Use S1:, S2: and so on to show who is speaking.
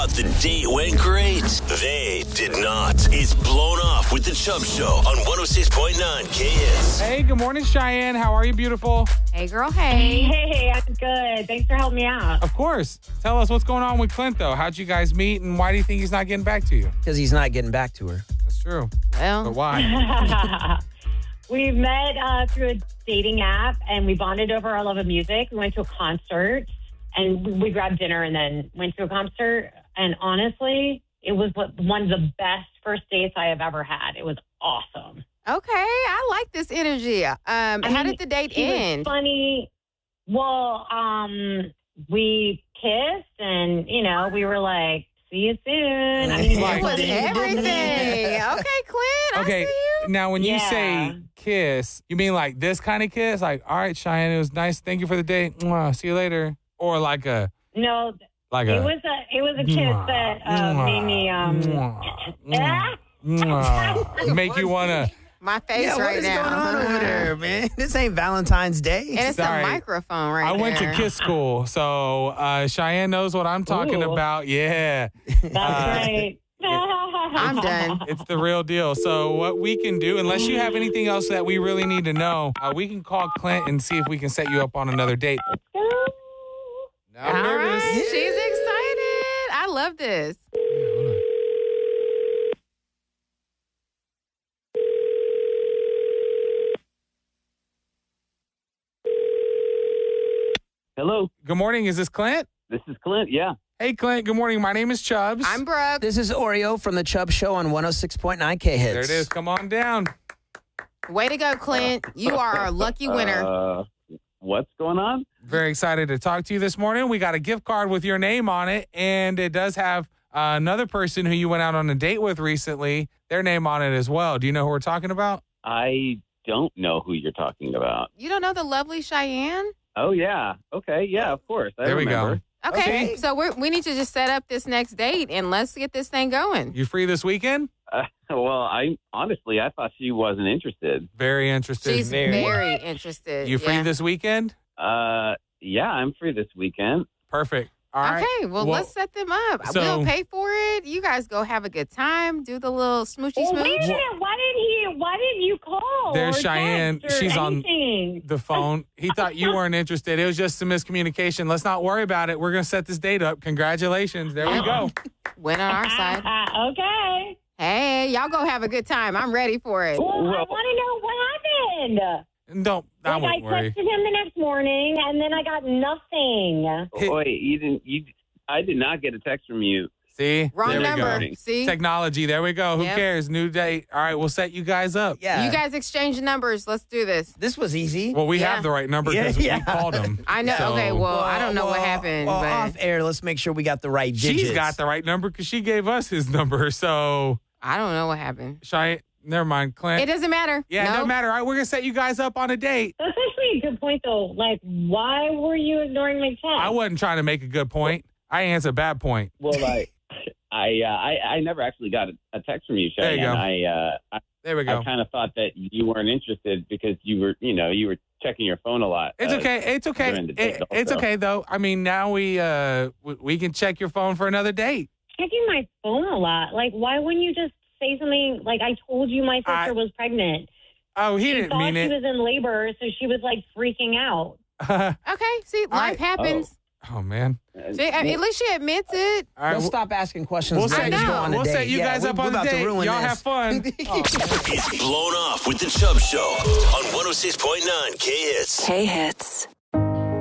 S1: thought the date went great? They did not. It's Blown Off with the Chubb Show on 106.9 KS.
S2: Hey, good morning, Cheyenne. How are you, beautiful?
S3: Hey, girl, hey.
S4: Hey, I'm good. Thanks for helping me out.
S2: Of course. Tell us what's going on with Clint, though. How'd you guys meet, and why do you think he's not getting back to you?
S5: Because he's not getting back to her.
S2: That's true. But
S3: Well,
S2: why?
S4: We met through a dating app, and we bonded over our love of music. We went to a concert, and we grabbed dinner and then went to a concert. And honestly, it was one of the best first dates I have ever had. It was awesome.
S3: okay. I like this energy. How did the date
S4: He was
S3: end?
S4: funny. Well, we kissed, and, we were like, see you soon. I mean,
S2: Like-
S3: It was everything. Okay, Clint,
S2: Okay,
S3: I see you.
S2: now when you
S4: Yeah.
S2: say kiss, you mean like this kind of kiss? Like, all right, Cheyenne, it was nice. Thank you for the date. Mwah, see you later. Or like a...
S4: no,
S2: Like
S4: it
S2: a...
S4: was a kiss that made me
S2: make you want to...
S3: My face
S5: Yeah, what
S3: right
S5: is
S3: now.
S5: going on over there, man? This ain't Valentine's Day.
S3: And it's
S2: Sorry.
S3: a microphone right
S2: I went to
S3: there.
S2: kiss school, so Cheyenne knows what I'm talking
S4: Ooh.
S2: about. Yeah.
S4: That's right.
S3: I'm done.
S2: It's the real deal. So what we can do, unless you have anything else that we really need to know, we can call Clint and see if we can set you up on another date. I'm
S3: All
S2: nervous.
S3: right, she's excited. I love this.
S6: Hello,
S2: Good morning. Is this Clint?
S6: this is Clint. Yeah.
S2: Hey, Clint. Good morning. My name is Chubbs.
S3: I'm Brooke.
S5: This is Oreo from the Chubb Show on 106.9 K Hits.
S2: There it is. Come on down.
S3: Way to go, Clint. You are our lucky winner.
S6: What's going on?
S2: Very excited to talk to you this morning. We got a gift card with your name on it, and it does have another person who you went out on a date with recently, their name on it as well. Do you know who we're talking about?
S6: I don't know who you're talking about.
S3: You don't know the lovely Cheyenne?
S6: Oh, yeah. Okay. Yeah, of course. I
S2: There we
S6: remember.
S2: go.
S3: Okay,
S5: Okay.
S3: so we need to just set up this next date and let's get this thing going.
S2: You free this weekend?
S6: Well, I thought she wasn't interested.
S2: Very interested.
S3: She's very interested.
S2: You free
S3: yeah.
S2: this weekend?
S6: Yeah, I'm free this weekend.
S2: Perfect. All right.
S3: Okay, well, let's set them up.
S2: so-
S3: We'll pay for it. You guys go have a good time. Do the little smoochy
S4: Well, wait a
S3: smooch.
S4: minute. Why didn't you call?
S2: There's
S4: or
S2: Cheyenne.
S4: text or
S2: She's on
S4: anything?
S2: the phone. He thought you weren't interested. It was just some miscommunication. Let's not worry about it. We're going to set this date up. Congratulations. There we go.
S3: Win on our side.
S4: Okay.
S3: Hey, y'all go have a good time. I'm ready for it.
S4: Well, I want to know what happened.
S2: I
S4: I
S2: won't worry.
S4: texted him the next morning, and then I got nothing.
S2: Hey.
S6: Wait, I did not get a text from you.
S2: See?
S3: Wrong
S2: there
S3: number.
S2: we go.
S3: See?
S2: Technology. There we go. Who
S3: Yep.
S2: cares? New date. All right, we'll set you guys up.
S5: Yeah.
S3: You guys exchange numbers. Let's do this.
S5: This was easy.
S2: Well, we
S3: Yeah.
S2: have the right number because
S5: Yeah.
S2: we called him.
S3: I know.
S2: So-
S3: Okay, well, I don't know what happened,
S5: Well,
S3: but
S5: off air, let's make sure we got the right digits.
S2: She's got the right number because she gave us his number. So,
S3: I don't know what happened.
S2: never mind, Clint.
S3: It doesn't matter.
S2: Yeah, it
S3: no.
S2: doesn't matter. All right, we're going to set you guys up on a date.
S4: That's actually a good point, though. Like, why were you ignoring my text?
S2: I wasn't trying to make a good point. I answered a bad point.
S6: Well, I never actually got a text from you,
S2: There you
S6: Cheyenne.
S2: go. There we go.
S6: I kind of thought that you weren't interested because you were checking your phone a lot.
S2: It's okay. It's okay.
S6: during the date
S2: It's
S6: also.
S2: okay though. I mean, now we can check your phone for another date.
S4: Checking my phone a lot. Like, why wouldn't you just say something like, I told you my sister was pregnant?
S2: Oh, he
S4: She
S2: didn't
S4: thought
S2: mean
S4: she
S2: it.
S4: was in labor, so she was, like, freaking out.
S3: Okay, see, life
S2: right.
S3: happens.
S2: Oh man.
S3: See, at least she admits it.
S2: All right,
S5: Don't stop asking questions.
S2: We'll
S5: Let's
S2: set,
S5: just go on a
S2: we'll
S5: date.
S2: set you
S5: Yeah,
S2: guys
S5: we're
S2: up on the
S5: about to
S2: date.
S5: ruin
S2: Y'all
S5: this.
S2: have fun.
S1: It's Blown Off with the Chubb Show on 106.9 KHits.
S7: K-Hits.